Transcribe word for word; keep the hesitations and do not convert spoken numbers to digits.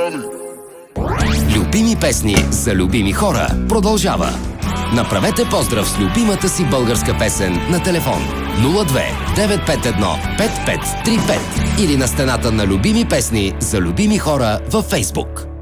Любими песни за любими хора продължава. Направете поздрав с любимата си българска песен на телефон нула две девет пет едно пет пет три пет или на стената на Любими песни за любими хора във Фейсбук.